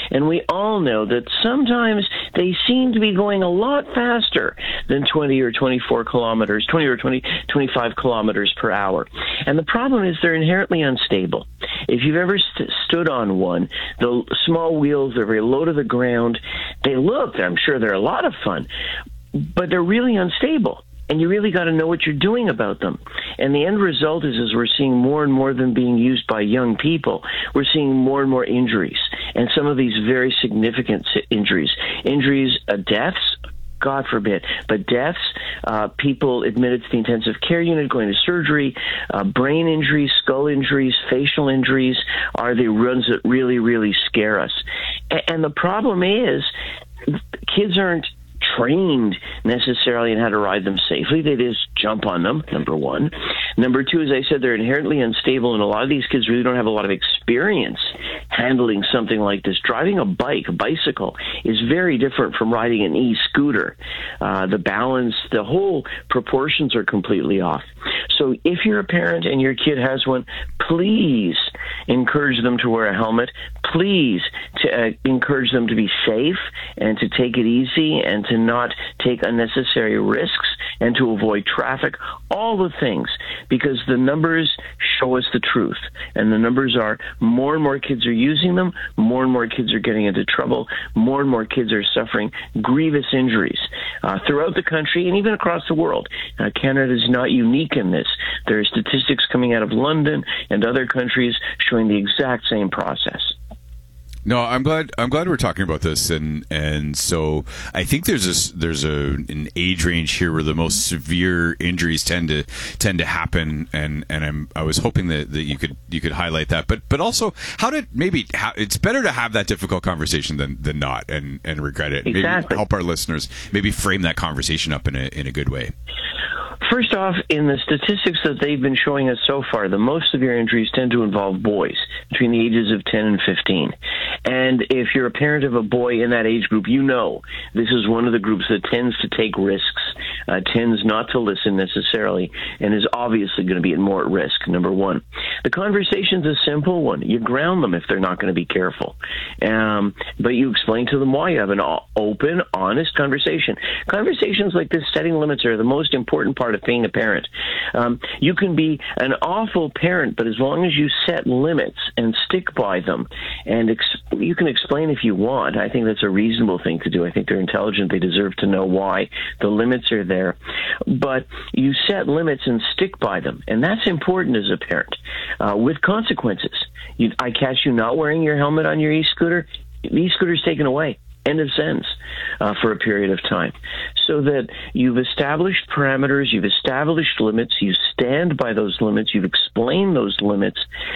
And we all know that sometimes they seem to be going a lot faster than 20 or 24 kilometers, 20 or 25 kilometers per hour. And the problem is they're inherently unstable. If you've ever stood on one, the small wheels are very low to the ground. I'm sure they're a lot of fun, but they're really unstable. And you really got to know what you're doing about them. And the end result is we're seeing more and more of them being used by young people. We're seeing more and more injuries, and some of these very significant injuries, deaths, God forbid, but deaths, people admitted to the intensive care unit, going to surgery, brain injuries, skull injuries, facial injuries are the ones that really, really scare us. And the problem is kids aren't trained necessarily in how to ride them safely. They just jump on them, number one. Number two, as I said, they're inherently unstable, and a lot of these kids really don't have a lot of experience handling something like this. Driving a bicycle, is very different from riding an e-scooter. The balance, the whole proportions are completely off. So if you're a parent and your kid has one, please encourage them to wear a helmet. Please encourage them to be safe and to take it easy and to not take unnecessary risks and to avoid traffic, all the things, because the numbers show us the truth. And the numbers are more and more kids are using them, more and more kids are getting into trouble, more and more kids are suffering grievous injuries throughout the country and even across the world. Canada is not unique in this. There are statistics coming out of London and other countries showing the exact same process. No, I'm glad we're talking about this, and so I think there's an age range here where the most severe injuries tend to happen, and I was hoping that you could highlight that, but also it's better to have that difficult conversation than not and regret it. Exactly. Maybe help our listeners maybe frame that conversation up in a good way. First off, in the statistics that they've been showing us so far, the most severe injuries tend to involve boys between the ages of 10 and 15. And if you're a parent of a boy in that age group, you know this is one of the groups that tends to take risks, tends not to listen necessarily, and is obviously going to be more at risk, number one. The conversation's a simple one. You ground them if they're not going to be careful. But you explain to them why. You have an open, honest conversation. Conversations like this, setting limits, are the most important part of being a parent. You can be an awful parent, but as long as you set limits and stick by them, and you can explain if you want. I think that's a reasonable thing to do. I think they're intelligent. They deserve to know why the limits are there. But you set limits and stick by them, and that's important as a parent, with consequences. I catch you not wearing your helmet on your e-scooter, the e-scooter's taken away. End of sentence for a period of time. So that you've established parameters, you've established limits, you stand by those limits, you've explained those limits,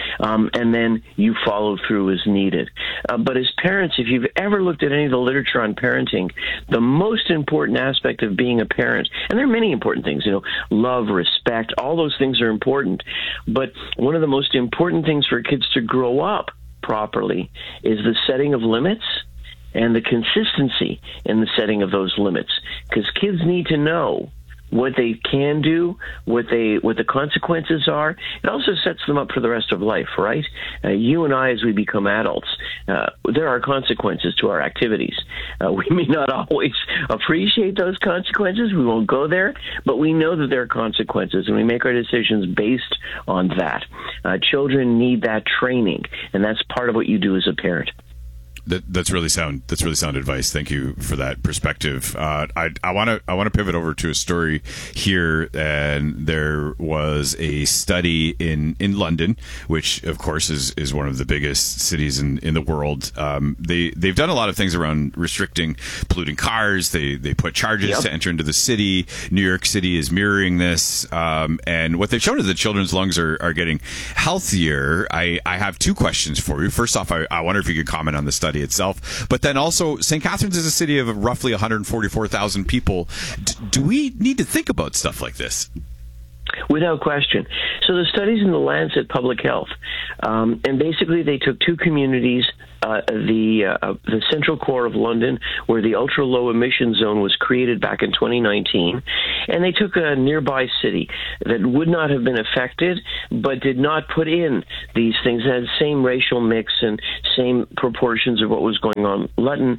and then you follow through as needed. But as parents, if you've ever looked at any of the literature on parenting, the most important aspect of being a parent, and there are many important things, love, respect, all those things are important. But one of the most important things for kids to grow up properly is the setting of limits and the consistency in the setting of those limits, because kids need to know what they can do, what the consequences are. It also sets them up for the rest of life, right? You and I, as we become adults, there are consequences to our activities. We may not always appreciate those consequences. We won't go there, but we know that there are consequences, and we make our decisions based on that. Children need that training, and that's part of what you do as a parent. That's really sound advice. Thank you for that perspective. I want to pivot over to a story here, and there was a study in London, which of course is one of the biggest cities in the world. They've done a lot of things around restricting polluting cars. They put charges to enter into the city. New York City is mirroring this, and what they've shown is that children's lungs are getting healthier. I have two questions for you. First off, I wonder if you could comment on the study itself, but then also St. Catharines is a city of roughly 144,000 people. Do we need to think about stuff like this? Without question. So the study's in the Lancet Public Health, and basically they took two communities the central core of London, where the ultra-low emission zone was created back in 2019, and they took a nearby city that would not have been affected, but did not put in these things. It had the same racial mix and same proportions of what was going on. Luton,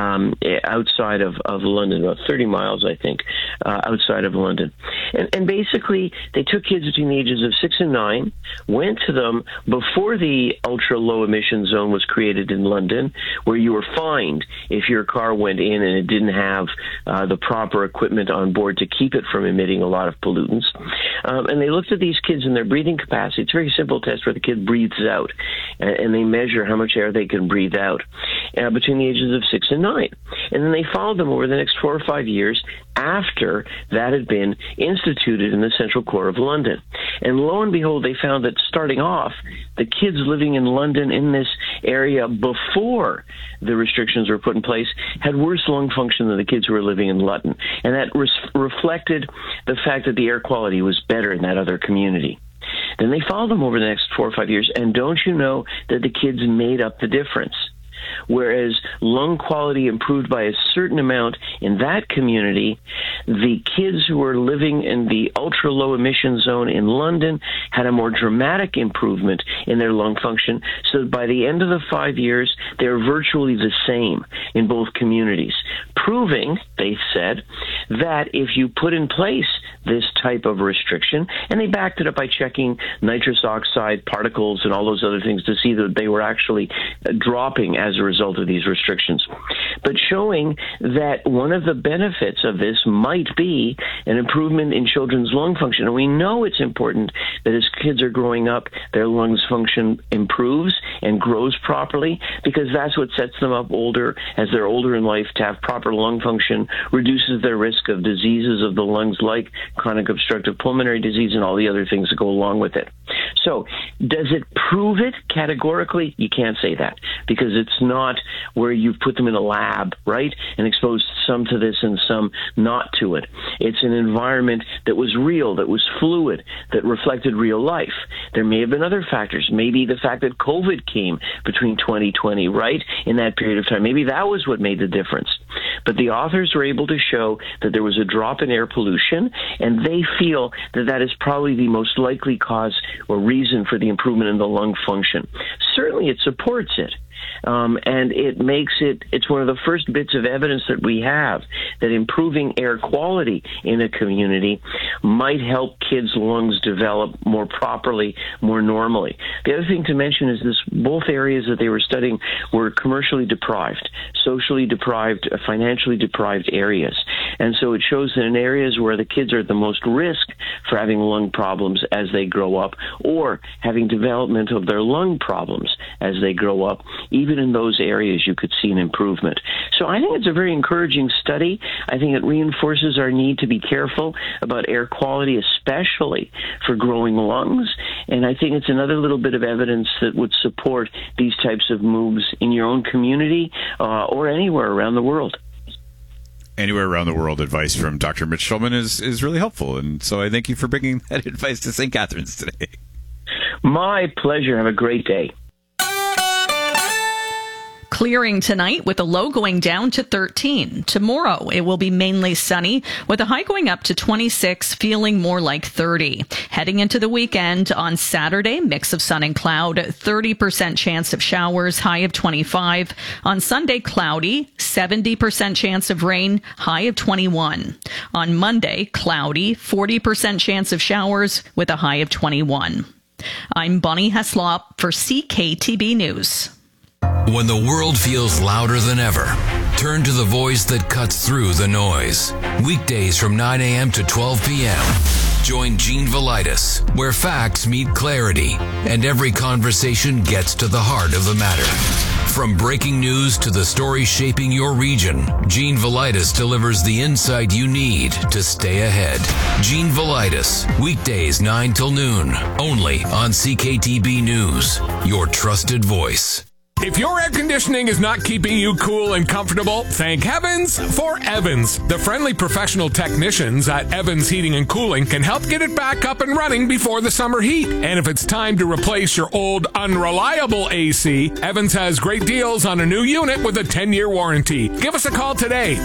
outside of London, about 30 miles, I think, outside of London. And basically, they took kids between the ages of 6 and 9, went to them before the ultra-low emission zone was created in London, where you were fined if your car went in and it didn't have the proper equipment on board to keep it from emitting a lot of pollutants. And they looked at these kids and their breathing capacity. It's a very simple test where the kid breathes out, and they measure how much air they can breathe out between the ages of 6 and 9. And then they followed them over the next 4 or 5 years after that had been instituted in the central core of London. And lo and behold, they found that starting off, the kids living in London in this area before the restrictions were put in place had worse lung function than the kids who were living in Luton. And that reflected the fact that the air quality was better in that other community. Then they followed them over the next 4 or 5 years, and don't you know that the kids made up the difference? Whereas lung quality improved by a certain amount in that community, the kids who were living in the ultra-low emission zone in London had a more dramatic improvement in their lung function. So by the end of the 5 years, they're virtually the same in both communities, proving, they said, that if you put in place this type of restriction, and they backed it up by checking nitrous oxide particles and all those other things to see that they were actually dropping as a result of these restrictions, but showing that one of the benefits of this might be an improvement in children's lung function. And we know it's important that as kids are growing up, their lungs function improves and grows properly, because that's what sets them up older, as they're older in life, to have proper lung function, reduces their risk of diseases of the lungs like chronic obstructive pulmonary disease and all the other things that go along with it. So does it prove it categorically? You can't say that, because it's not where you've put them in a lab, right, and exposed some to this and some not to it. It's an environment that was real, that was fluid, that reflected real life. There may have been other factors. Maybe the fact that COVID came between 2020, right, in that period of time. Maybe that was what made the difference. But the authors were able to show that there was a drop in air pollution, and they feel that that is probably the most likely cause or reason for the improvement in the lung function. Certainly it supports it. And it makes it's one of the first bits of evidence that we have that improving air quality in a community might help kids' lungs develop more properly, more normally. The other thing to mention is this: both areas that they were studying were commercially deprived, socially deprived, financially deprived areas. And so it shows that in areas where the kids are at the most risk for having lung problems as they grow up, or having development of their lung problems as they grow up, even in those areas you could see an improvement. So I think it's a very encouraging study. I think it reinforces our need to be careful about air quality, especially for growing lungs. And I think it's another little bit of evidence that would support these types of moves in your own community or anywhere around the world. Anywhere around the world, advice from Dr. Mitch Shulman is really helpful. And so I thank you for bringing that advice to St. Catharines today. My pleasure. Have a great day. Clearing tonight with a low going down to 13. Tomorrow, it will be mainly sunny with a high going up to 26, feeling more like 30. Heading into the weekend on Saturday, mix of sun and cloud, 30% chance of showers, high of 25. On Sunday, cloudy, 70% chance of rain, high of 21. On Monday, cloudy, 40% chance of showers with a high of 21. I'm Bonnie Heslop for CKTB News. When the world feels louder than ever, turn to the voice that cuts through the noise. Weekdays from 9 a.m. to 12 p.m. Join Gene Velitis, where facts meet clarity and every conversation gets to the heart of the matter. From breaking news to the story shaping your region, Gene Velitis delivers the insight you need to stay ahead. Gene Velitis, weekdays 9 till noon, only on CKTB News, your trusted voice. If your air conditioning is not keeping you cool and comfortable, thank heavens for Evans. The friendly professional technicians at Evans Heating and Cooling can help get it back up and running before the summer heat. And if it's time to replace your old unreliable AC, Evans has great deals on a new unit with a 10-year warranty. Give us a call today,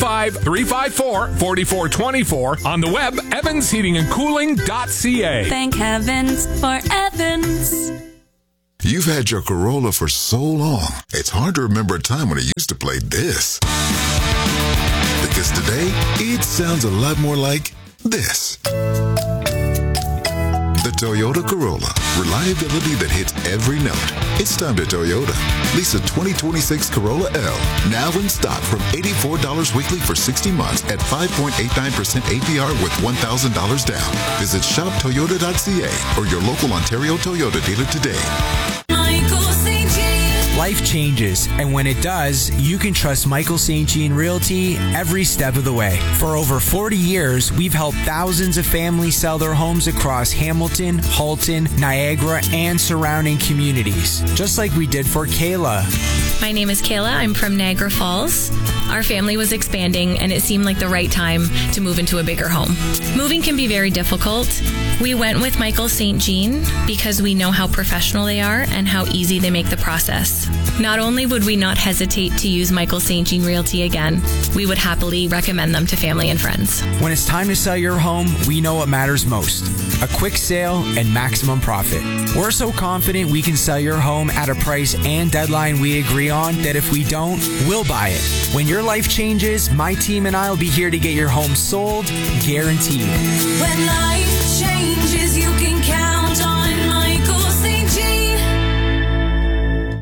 905-354-4424, on the web, evansheatingandcooling.ca. Thank heavens for Evans. You've had your Corolla for so long, it's hard to remember a time when it used to play this. Because today, it sounds a lot more like this. The Toyota Corolla. Reliability that hits every note. It's time to Toyota. Lease a 2026 Corolla L. Now in stock from $84 weekly for 60 months at 5.89% APR with $1,000 down. Visit shoptoyota.ca or your local Ontario Toyota dealer today. Life changes, and when it does, you can trust Michael St. Jean Realty every step of the way. For over 40 years, we've helped thousands of families sell their homes across Hamilton, Halton, Niagara, and surrounding communities, just like we did for Kayla. My name is Kayla. I'm from Niagara Falls. Our family was expanding, and it seemed like the right time to move into a bigger home. Moving can be very difficult. We went with Michael St. Jean because we know how professional they are and how easy they make the process. Not only would we not hesitate to use Michael St. Jean Realty again, we would happily recommend them to family and friends. When it's time to sell your home, we know what matters most: a quick sale and maximum profit. We're so confident we can sell your home at a price and deadline we agree on that if we don't, we'll buy it. When your life changes, my team and I will be here to get your home sold, guaranteed. When life changes.